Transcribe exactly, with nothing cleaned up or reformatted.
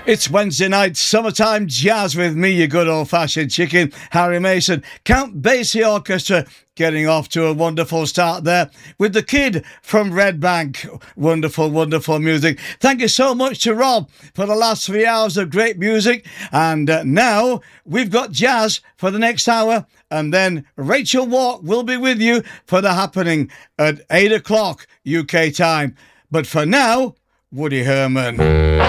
It's Wednesday night, summertime jazz with me, your good old-fashioned chicken, Harry Mason. Count Basie Orchestra getting off to a wonderful start there with The Kid from Red Bank. Wonderful, wonderful music. Thank you so much to Rob for the last three hours of great music. And uh, now we've got jazz for the next hour. And then Rachel Walk will be with you for The Happening at eight o'clock U K time. But for now, Woody Herman.